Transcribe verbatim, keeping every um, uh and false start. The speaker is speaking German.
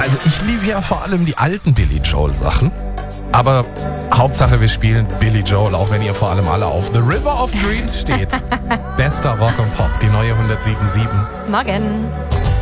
Also ich liebe ja vor allem die alten Billy Joel Sachen. Aber Hauptsache wir spielen Billy Joel, auch wenn ihr vor allem alle auf The River of Dreams steht. Bester Rock und Pop, die neue hundertsieben Komma sieben. Morgen.